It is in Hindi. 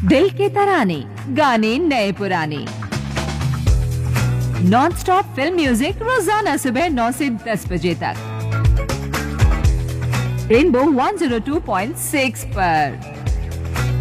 दिल के तराने, गाने नए पुराने, नॉन स्टॉप फिल्म म्यूजिक रोजाना सुबह 9 से 10 बजे तक रेनबो 102.6 पर।